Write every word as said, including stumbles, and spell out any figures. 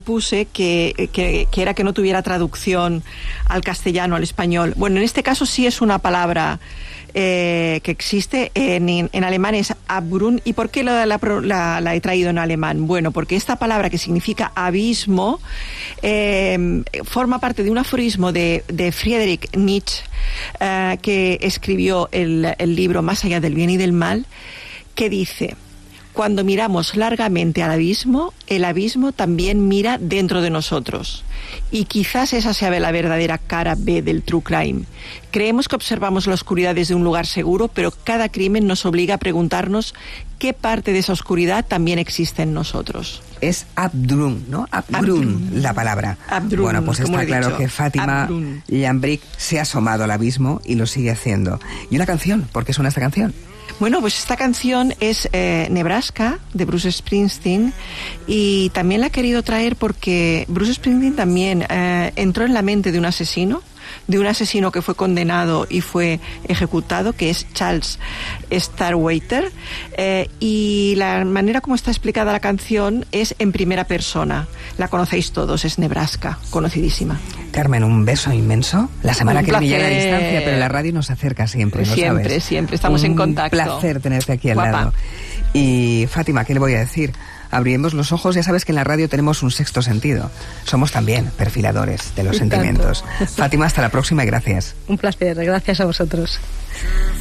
puse que, que, que era que no tuviera traducción al castellano, al español. Bueno, en este caso sí es una palabra eh, que existe. En, en alemán es Abgrund. ¿Y por qué la, la, la, la he traído en alemán? Bueno, porque esta palabra, que significa abismo, eh, forma parte de un aforismo de, de Friedrich Nietzsche, eh, que escribió el, el libro Más allá del bien y del mal, que dice: cuando miramos largamente al abismo, el abismo también mira dentro de nosotros. Y quizás esa sea la verdadera cara B del true crime. Creemos que observamos la oscuridad desde un lugar seguro, pero cada crimen nos obliga a preguntarnos qué parte de esa oscuridad también existe en nosotros. Es Abgrund, ¿no? Abgrund, la palabra. Abgrund, bueno, pues está claro dicho. que Fátima Llambric se ha asomado al abismo y lo sigue haciendo. Y una canción, ¿por qué suena esta canción? Bueno, pues esta canción es eh, Nebraska, de Bruce Springsteen, y también la he querido traer porque Bruce Springsteen también eh, entró en la mente de un asesino, de un asesino que fue condenado y fue ejecutado, que es Charles Starkweather, eh, y la manera como está explicada la canción es en primera persona. La conocéis todos, es Nebraska, conocidísima. Carmen, un beso inmenso. La semana que viene llega a distancia, pero la radio nos acerca siempre, ¿no Siempre, sabes? siempre, estamos un en contacto. Un placer tenerte aquí al Guapa. lado. Y Fátima, ¿qué le voy a decir? Abrimos los ojos, ya sabes que en la radio tenemos un sexto sentido. Somos también perfiladores de los Y sentimientos. tanto. Fátima, hasta la próxima y gracias. Un placer, gracias a vosotros.